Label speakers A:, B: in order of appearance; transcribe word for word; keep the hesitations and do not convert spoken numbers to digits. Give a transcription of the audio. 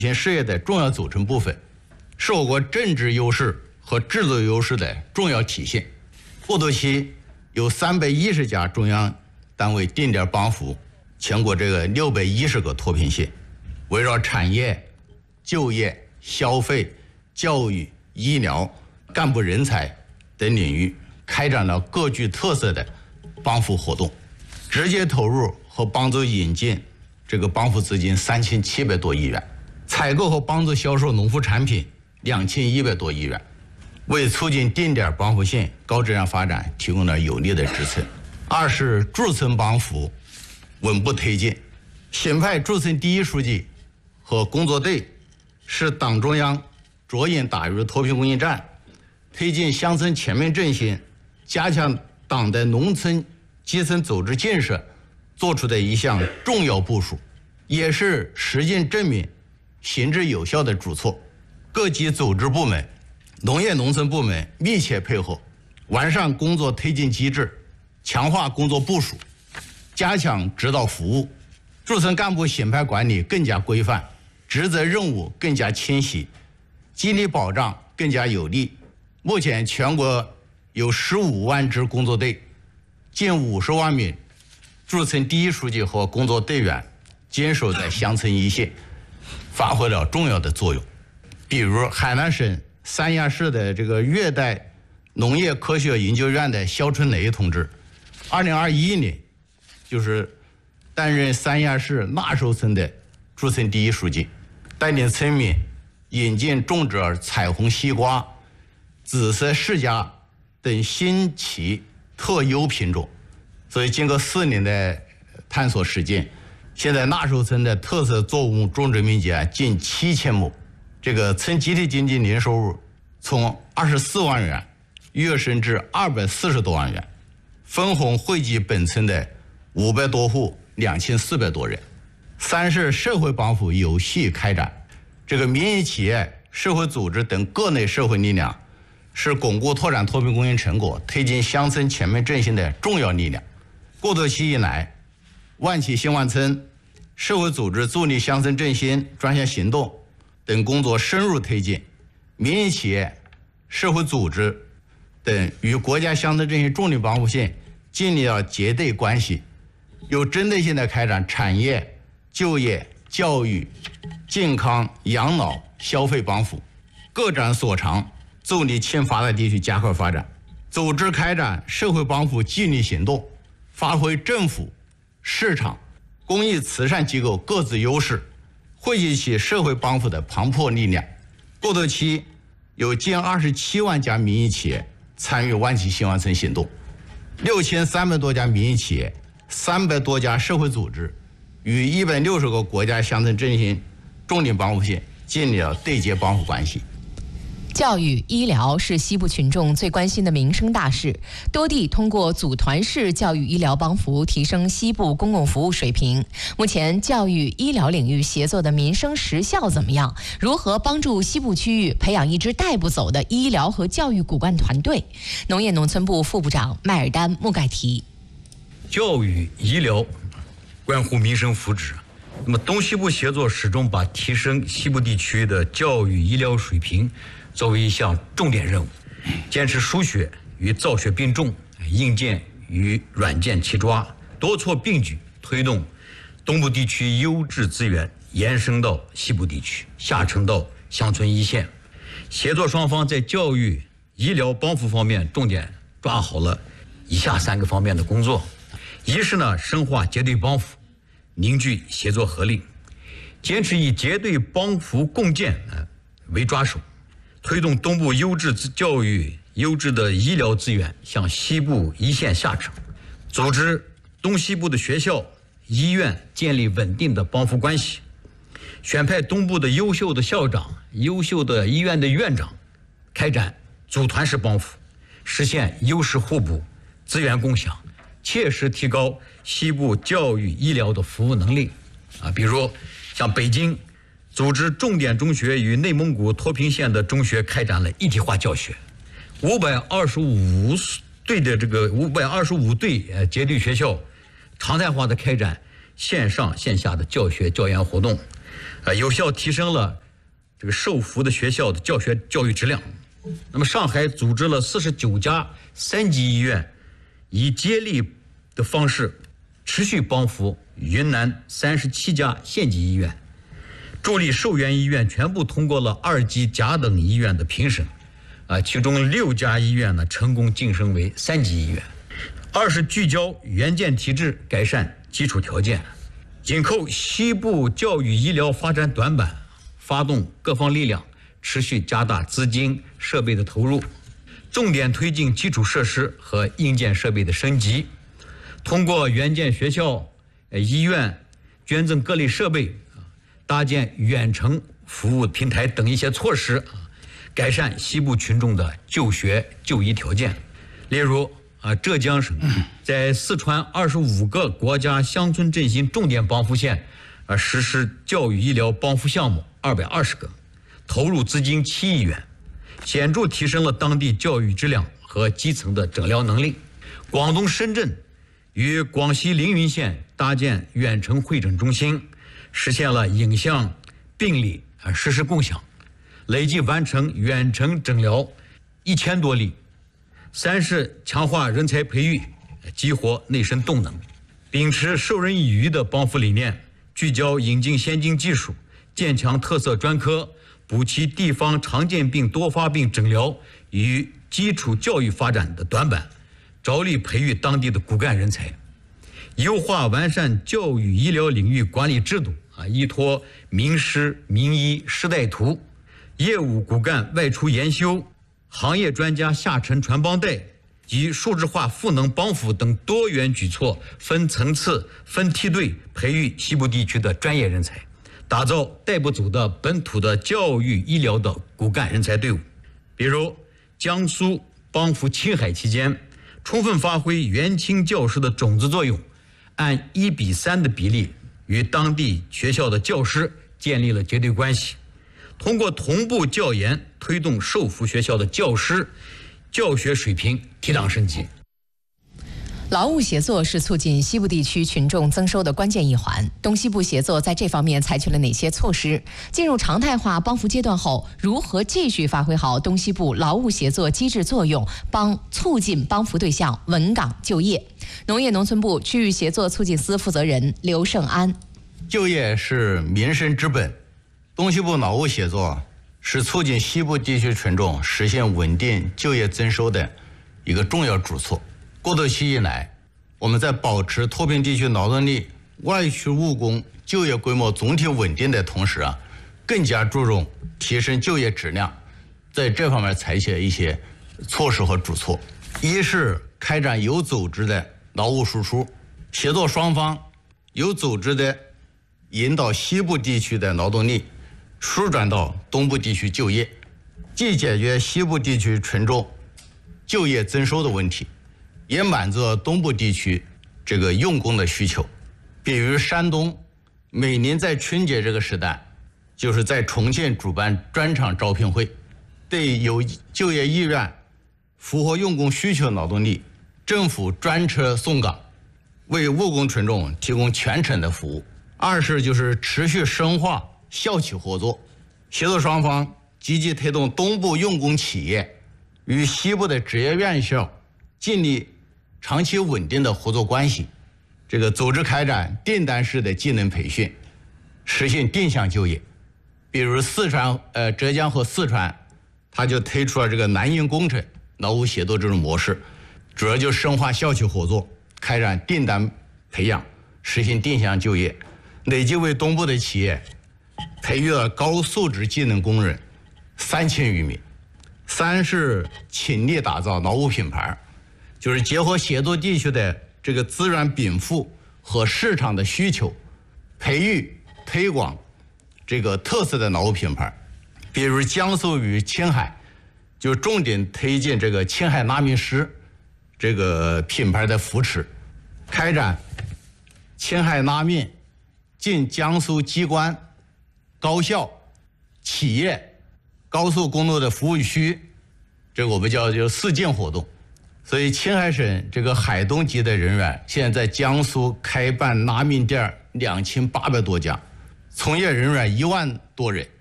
A: 线事业的重要组成部分，是我国政治优势和制度优势的重要体现。过渡期有三百一十家中央单位定点帮扶全国这个六百一十个脱贫县，围绕产业、就业、消费、教育、医疗、干部人才等领域开展了各具特色的帮扶活动，直接投入和帮助引进这个帮扶资金三千七百多亿元，采购和帮助销售农副产品两千一百多亿元，为促进定点帮扶县高质量发展提供了有力的支撑。二是驻村帮扶稳步推进，选派驻村第一书记和工作队是党中央着眼打入脱贫攻坚战，推进乡村全面振兴，加强党的农村基层组织建设做出的一项重要部署，也是实践证明行之有效的举措。各级组织部门、农业农村部门密切配合，完善工作推进机制，强化工作部署，加强指导服务，驻村干部选派管理更加规范，职责任务更加清晰，激励保障更加有力。目前全国有十五万支工作队，近五十万名驻村第一书记和工作队员坚守在乡村一线，发挥了重要的作用。比如海南省三亚市的这个粤代农业科学研究院的肖春雷同志，二零二一年就是担任三亚市纳寿村的驻村第一书记，带领村民引进种植彩虹西瓜、紫色释迦等新奇特优品种。所以经过四年的探索实践，现在纳寿村的特色作物种植面积啊近七千亩，这个村集体经济年收入从二十四万元跃升至二百四十多万元，分红惠及本村的五百多户两千四百多人。三是社会帮扶有序开展，这个民营企业、社会组织等各类社会力量是巩固拓展脱贫攻坚成果、推进乡村全面振兴的重要力量。过渡期以来，万企兴万村、社会组织助力乡村振兴专项行动等工作深入推进，民营企业、社会组织等与国家乡村振兴重点帮扶县建立了结对关系，有针对性的开展产业、就业、教育、健康、养老、消费帮扶，各展所长，助力欠发达地区加快发展，组织开展社会帮扶纪律行动，发挥政府、市场、公益慈善机构各自优势，汇集起社会帮扶的磅礴力量。过渡期有近二十七万家民营企业参与万企兴万村行动，六千三百多家民营企业、三百多家社会组织与一百六十个国家乡村振兴重点帮扶县建立了对接帮扶关系。
B: 教育、医疗是西部群众最关心的民生大事，多地通过组团式教育医疗帮扶提升西部公共服务水平。目前教育医疗领域协作的民生实效怎么样？如何帮助西部区域培养一支带不走的医疗和教育骨干团队？农业农村部副部长麦尔丹·穆盖提：
C: 教育医疗关乎民生福祉，那么东西部协作始终把提升西部地区的教育医疗水平作为一项重点任务，坚持输血与造血并重，硬件与软件齐抓，多措并举，推动东部地区优质资源延伸到西部地区，下沉到乡村一线。协作双方在教育、医疗帮扶方面重点抓好了以下三个方面的工作：一是呢，深化结对帮扶，凝聚协作合力，坚持以结对帮扶共建为抓手，推动东部优质教育、优质的医疗资源向西部一线下沉，组织东西部的学校、医院建立稳定的帮扶关系，选派东部的优秀的校长、优秀的医院的院长，开展组团式帮扶，实现优势互补、资源共享，切实提高西部教育医疗的服务能力。啊，比如像北京组织重点中学与内蒙古脱贫县的中学开展了一体化教学，五百二十五对的这个五百二十五对呃结对学校常态化的开展线上线下的教学教研活动， 呃，有效提升了这个受扶的学校的教学教育质量。那么，上海组织了四十九家三级医院，以接力的方式持续帮扶云南三十七家县级医院，助力寿源医院全部通过了二级甲等医院的评审，啊，其中六家医院呢成功晋升为三级医院。二是聚焦援建提质，改善基础条件，紧扣西部教育医疗发展短板，发动各方力量，持续加大资金设备的投入，重点推进基础设施和硬件设备的升级，通过援建学校、医院、捐赠各类设备、搭建远程服务平台等一些措施，改善西部群众的就学就医条件。例如啊，浙江省在四川二十五个国家乡村振兴重点帮扶县啊实施教育医疗帮扶项目二百二十个，投入资金七亿元，显著提升了当地教育质量和基层的诊疗能力。广东深圳与广西凌云县搭建远程会诊中心，实现了影像病例啊实时共享，累计完成远程诊疗一千多例。三是强化人才培育，激活内生动能，秉持授人以渔的帮扶理念，聚焦引进先进技术，建强特色专科，补齐地方常见病多发病诊疗与基础教育发展的短板，着力培育当地的骨干人才，优化完善教育医疗领域管理制度啊，依托名师名医师带徒，业务骨干外出研修，行业专家下沉传帮带及数字化赋能帮扶等多元举措，分层次、分梯队培育西部地区的专业人才，打造带不走的本土的教育医疗的骨干人才队伍。比如江苏帮扶青海期间，充分发挥援青教师的种子作用，按一比三的比例与当地学校的教师建立了绝对关系，通过同步教研，推动受扶学校的教师教学水平提档升级。
B: 劳务协作是促进西部地区群众增收的关键一环。东西部协作在这方面采取了哪些措施？进入常态化帮扶阶段后，如何继续发挥好东西部劳务协作机制作用，帮促进帮扶对象稳岗就业？农业农村部区域协作促进司负责人刘胜安：
A: 就业是民生之本，东西部劳务协作是促进西部地区群众实现稳定就业增收的一个重要举措。过渡期以来，我们在保持脱贫地区劳动力外区务工就业规模总体稳定的同时啊，更加注重提升就业质量，在这方面采取一些措施和举措。一是开展有组织的劳务输出，协作双方有组织的引导西部地区的劳动力输转到东部地区就业，既解决西部地区群众就业增收的问题，也满足东部地区这个用工的需求。比如山东每年在春节这个时代，就是在重庆主办专场招聘会，对有就业意愿、符合用工需求的劳动力，政府专车送岗，为务工群众提供全程的服务。二是就是持续深化校企合作，协作双方积极推动东部用工企业与西部的职业院校建立长期稳定的合作关系，这个组织开展订单式的技能培训，实现定向就业。比如四川、呃浙江和四川，它就推出了这个南营工程劳务协作这种模式，主要就深化校企合作，开展订单培养，实现定向就业，累计为东部的企业培育了高素质技能工人三千余名。三是倾力打造劳务品牌，就是结合协作地区的这个资源禀赋和市场的需求，培育推广这个特色的劳务品牌。比如江苏与青海就重点推进这个青海拉面师这个品牌的扶持，开展青海拉面进江苏机关、高校、企业、高速公路的服务区，这个我们叫叫四进活动。所以青海省这个海东级的人员现在在江苏开办拉面店两千八百多家， 从业人员一万多人。